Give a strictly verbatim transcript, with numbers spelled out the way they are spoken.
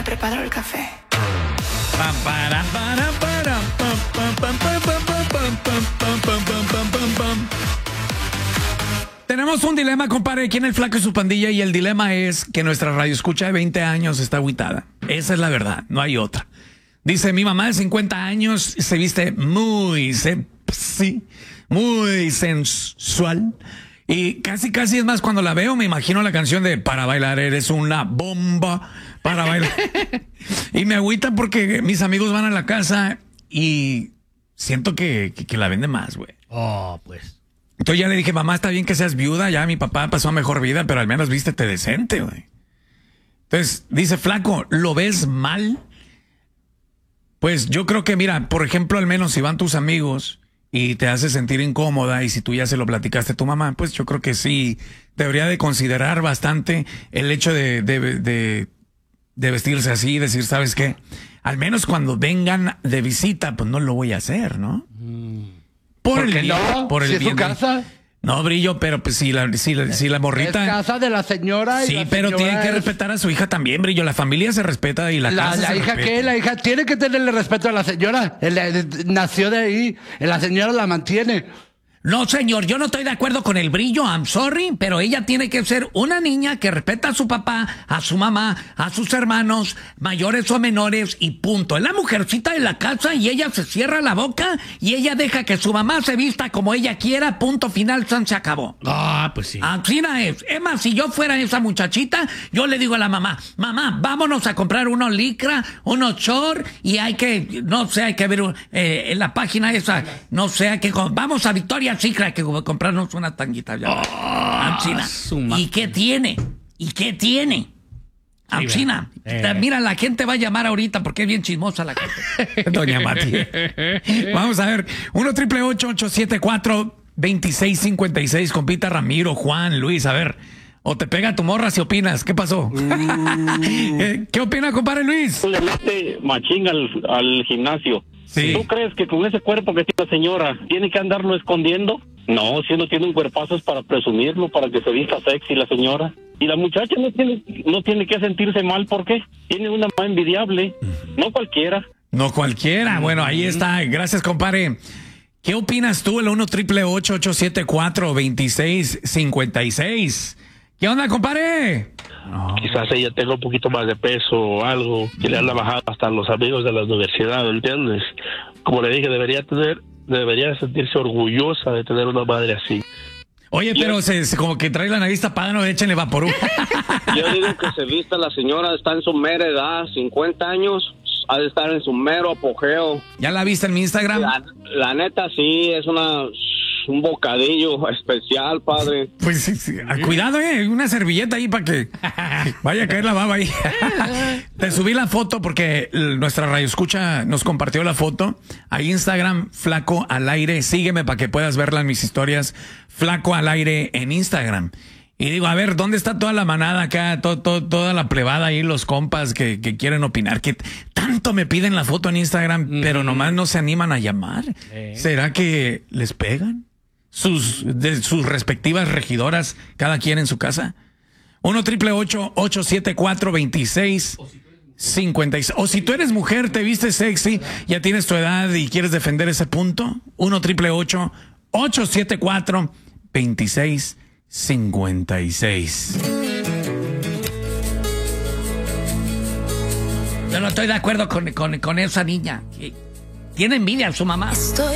preparo el café. Tenemos un dilema, compadre, aquí en El Flaco y su pandilla, y el dilema es que nuestra radio escucha de veinte años está agüitada. Esa es la verdad, no hay otra. Dice, mi mamá de cincuenta años se viste muy sexy, muy sensual. Y casi, casi es más, cuando la veo me imagino la canción de Para bailar eres una bomba, para bailar. Y me agüita porque mis amigos van a la casa y siento que, que, que la vende más, güey. Oh, pues. Entonces ya le dije, mamá, está bien que seas viuda, ya mi papá pasó a mejor vida, pero al menos vístete decente, güey. Entonces dice, Flaco, ¿lo ves mal? Pues yo creo que, mira, por ejemplo, al menos si van tus amigos y te hace sentir incómoda, y si tú ya se lo platicaste a tu mamá, pues yo creo que sí debería de considerar bastante el hecho de, de, de, de vestirse así y decir, ¿sabes qué? Al menos cuando vengan de visita, pues no lo voy a hacer, ¿no? Por, ¿Por el qué bien, no? por el ¿Si es bien su de- casa? No, Brillo, pero pues si la, si la, si la morrita... Es casa de la señora. Y Sí, la pero señora tiene que es- respetar a su hija también, Brillo. La familia se respeta y la, La, casa la se hija respeta. qué, la hija tiene que tenerle respeto a la señora. Él, eh, nació de ahí, la señora la mantiene. No, señor, yo no estoy de acuerdo con el Brillo, I'm sorry, pero ella tiene que ser una niña que respeta a su papá, a su mamá, a sus hermanos, mayores o menores, y punto. Es la mujercita de la casa y ella se cierra la boca y ella deja que su mamá se vista como ella quiera, punto final, san, se acabó. Ah, pues sí. Así no es. Es más, si yo fuera esa muchachita, yo le digo a la mamá, mamá, vámonos a comprar unos licra, unos short, y hay que, no sé, hay que ver eh, en la página esa, no sé, hay que, vamos a Victoria's Secret, hay que comprarnos una tanguita. Ancina. suma- ¿Y qué tiene? ¿Y qué tiene? Ancina. eh. Mira, la gente va a llamar ahorita porque es bien chismosa la gente. Doña Mati. Vamos a ver. uno triple ocho ocho siete cuatro dos seis cinco seis. Compita Ramiro, Juan, Luis. A ver. O te pega tu morra si opinas. ¿Qué pasó? Eh, ¿Qué opina, compadre Luis? Le mete machín al, al gimnasio. Sí. ¿Tú crees que con ese cuerpo que tiene la señora tiene que andarlo escondiendo? No, si uno tiene un cuerpazo es para presumirlo, para que se vista sexy la señora. Y la muchacha no tiene no tiene que sentirse mal, ¿por qué? Tiene una mamá envidiable, no cualquiera. No cualquiera. Bueno, ahí está. Gracias, compadre. ¿Qué opinas tú? El uno triple ocho ocho siete cuatro dos seis cinco seis. ¿Qué onda, compadre? Quizás ella tenga un poquito más de peso o algo que le han bajado hasta los amigos de la universidad, ¿entiendes? Como le dije, debería tener, debería sentirse orgullosa de tener una madre así. Oye, pero se, se- como que trae la nariz tapada, no, échenle vaporú. Yo digo que se vista la señora, está en su mera edad, cincuenta años, ha de estar en su mero apogeo. ¿Ya la viste en mi Instagram? La, la neta sí, es una un bocadillo especial, padre. Pues sí, sí. Ah, cuidado, eh, una servilleta ahí para que vaya a caer la baba ahí. Te subí la foto porque nuestra radio escucha nos compartió la foto a Instagram, Flaco al Aire. Sígueme para que puedas verla en mis historias, Flaco al Aire en Instagram. Y digo, a ver, ¿dónde está toda la manada acá? Todo, todo, toda la plebada ahí, los compas que, que quieren opinar, que tanto me piden la foto en Instagram, mm. pero nomás no se animan a llamar. Eh. ¿Será que les pegan? Sus, de sus respectivas regidoras, cada quien en su casa. uno triple ocho ocho siete cuatro dos seis cinco seis. O si tú eres mujer, te vistes sexy, ya tienes tu edad y quieres defender ese punto, uno triple ocho ocho siete cuatro dos seis cinco seis. Yo no estoy de acuerdo con, con, con esa niña. Tiene envidia a su mamá. Estoy